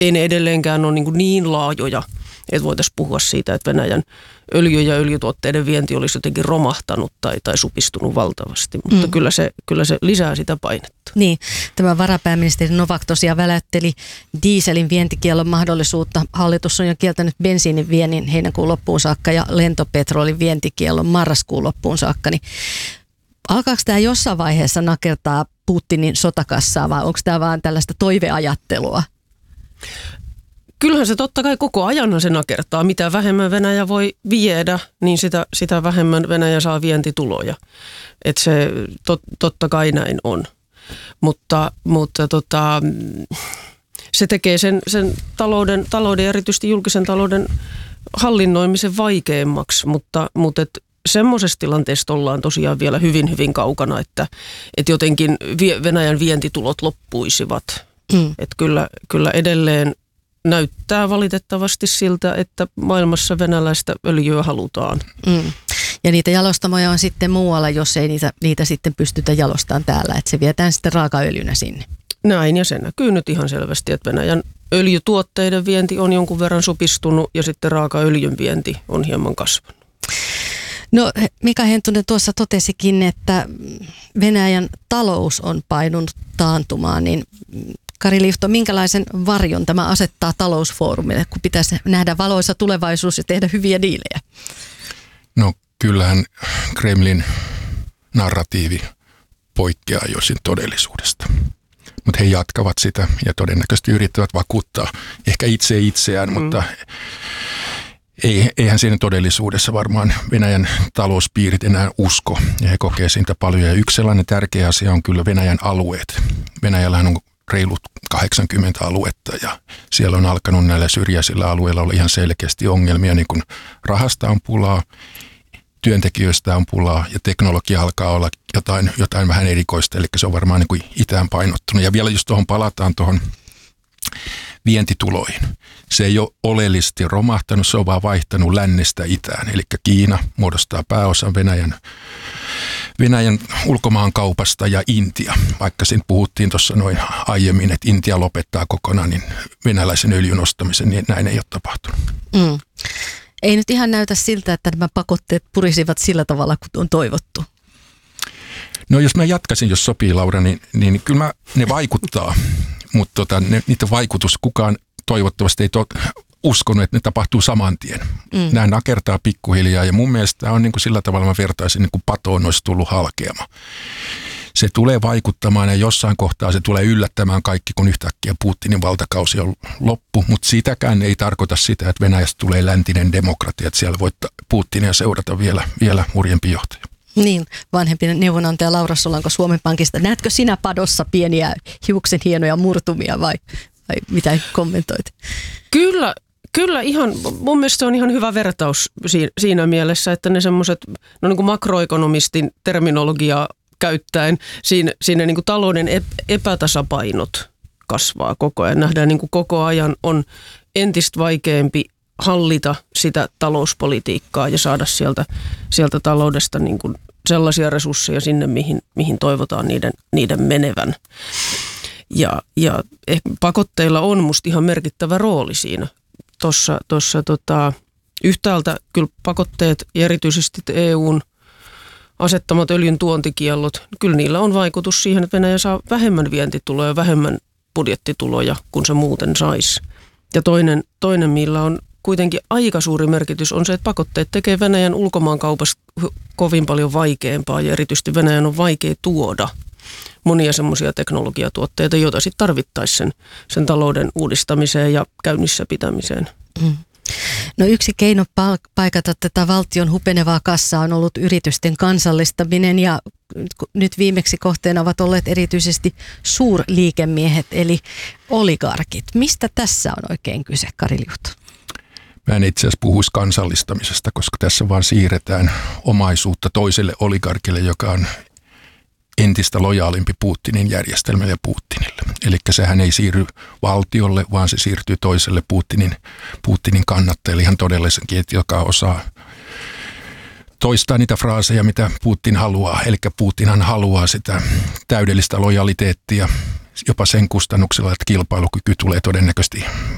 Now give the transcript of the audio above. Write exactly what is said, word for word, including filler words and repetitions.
ei ne edelleenkään ole niin, kuin niin laajoja, että voitaisiin puhua siitä, että Venäjän öljy- ja öljytuotteiden vienti olisi jotenkin romahtanut tai, tai supistunut valtavasti, mutta mm. kyllä, se, kyllä se lisää sitä painetta. Niin, tämä varapääministeri Novak tosiaan väläytteli dieselin vientikiellon mahdollisuutta. Hallitus on jo kieltänyt bensiinin viennin heinäkuun loppuun saakka ja lentopetrolin vientikiellon marraskuun loppuun saakka. Niin alkaako tämä jossain vaiheessa nakertaa Putinin sotakassaa vai onko tämä vaan tällaista toiveajattelua? Kyllähän se totta kai koko ajan se nakertaa. Mitä vähemmän Venäjä voi viedä, niin sitä, sitä vähemmän Venäjä saa vientituloja. Että se tot, totta kai näin on. Mutta, mutta tota, se tekee sen, sen talouden, talouden, erityisesti julkisen talouden hallinnoimisen vaikeammaksi, mutta, mutta et semmoisessa tilanteessa ollaan tosiaan vielä hyvin, hyvin kaukana, että, että jotenkin Venäjän vientitulot loppuisivat. Mm. Että kyllä, kyllä edelleen näyttää valitettavasti siltä, että maailmassa venäläistä öljyä halutaan. Mm. Ja niitä jalostamoja on sitten muualla, jos ei niitä, niitä sitten pystytä jalostamaan täällä, että se vietään sitten raakaöljynä sinne. Näin, ja se näkyy nyt ihan selvästi, että Venäjän öljytuotteiden vienti on jonkun verran supistunut ja sitten raakaöljyn vienti on hieman kasvanut. No Mika Hentunen tuossa totesikin, että Venäjän talous on painunut taantumaan, niin Kari Lihto, minkälaisen varjon tämä asettaa talousfoorumille, kun pitäisi nähdä valoisa tulevaisuus ja tehdä hyviä diilejä? No kyllähän Kremlin narratiivi poikkeaa josin todellisuudesta. Mutta he jatkavat sitä ja todennäköisesti yrittävät vakuuttaa ehkä itse itseään, mm. mutta ei, eihän siinä todellisuudessa varmaan Venäjän talouspiirit enää usko ja he kokee siitä paljon. Ja yksi sellainen tärkeä asia on kyllä Venäjän alueet. Venäjällähän on reilut kahdeksankymmentä aluetta ja siellä on alkanut näillä syrjäisillä alueilla olla ihan selkeästi ongelmia, niin kuin rahasta on pulaa, työntekijöistä on pulaa ja teknologia alkaa olla jotain, jotain vähän erikoista, eli se on varmaan niin kuin itään painottunut. Ja vielä jos tuohon palataan tuohon vientituloihin. Se ei ole oleellisesti romahtanut, se on vaan vaihtanut lännestä itään, eli Kiina muodostaa pääosan Venäjän Venäjän ulkomaankaupasta ja Intia, vaikka siinä puhuttiin tuossa noin aiemmin, että Intia lopettaa kokonaan niin venäläisen öljyn ostamisen, niin näin ei ole tapahtunut. Mm. Ei nyt ihan näytä siltä, että nämä pakotteet purisivat sillä tavalla, kun on toivottu. No jos mä jatkaisin, jos sopii Laura, niin, niin kyllä mä, ne vaikuttaa, mutta tota, ne, niiden vaikutus kukaan toivottavasti ei to, uskonut, että ne tapahtuu saman tien. Mm. Nämä nakertaa pikkuhiljaa ja mun mielestä tämä on niin kuin sillä tavalla, mä vertaisin, niin kuin patoon olisi tullut halkeama. Se tulee vaikuttamaan ja jossain kohtaa se tulee yllättämään kaikki, kun yhtäkkiä Putinin valtakausi on loppu, mutta sitäkään ei tarkoita sitä, että Venäjästä tulee läntinen demokratia, että siellä voi Putinia seurata vielä, vielä hurjempi johtaja. Niin, vanhempi neuvonantaja Laura Solanko Suomen Pankista. Näetkö sinä padossa pieniä hiuksen hienoja murtumia vai, vai mitä kommentoit? Kyllä. Kyllä ihan, mun mielestä se on ihan hyvä vertaus siinä mielessä, että ne semmoiset, no niin kuin makroekonomistin terminologiaa käyttäen, siinä, siinä niin kuin talouden epätasapainot kasvaa koko ajan. Nähdään niin kuin koko ajan on entistä vaikeampi hallita sitä talouspolitiikkaa ja saada sieltä, sieltä taloudesta niin kuin sellaisia resursseja sinne, mihin, mihin toivotaan niiden, niiden menevän. Ja, ja pakotteilla on musta ihan merkittävä rooli siinä. Tuossa, tuossa tota, yhtäältä kyllä pakotteet ja erityisesti E U:n asettamat öljyn tuontikiellot, kyllä niillä on vaikutus siihen, että Venäjä saa vähemmän vientituloja, vähemmän budjettituloja kuin se muuten saisi. Ja toinen, toinen, millä on kuitenkin aika suuri merkitys, on se, että pakotteet tekee Venäjän ulkomaankaupasta kovin paljon vaikeampaa ja erityisesti Venäjän on vaikea tuoda monia semmoisia teknologiatuotteita, joita sitten tarvittaisiin sen, sen talouden uudistamiseen ja käynnissä pitämiseen. Mm. No yksi keino paikata tätä valtion hupenevaa kassaa on ollut yritysten kansallistaminen ja nyt viimeksi kohteena ovat olleet erityisesti suurliikemiehet eli oligarkit. Mistä tässä on oikein kyse, Kari Lihto? Mä en itse asiassa puhuisi kansallistamisesta, koska tässä vaan siirretään omaisuutta toiselle oligarkille, joka on entistä lojaalimpi Putinin järjestelmälle ja Putinille. Eli sehän ei siirry valtiolle, vaan se siirtyy toiselle Putinin, Putinin kannattajille ihan todellisenkin, joka osaa toistaa niitä fraaseja, mitä Putin haluaa. Eli Putinhan haluaa sitä täydellistä lojaliteettia jopa sen kustannuksella, että kilpailukyky tulee todennäköisesti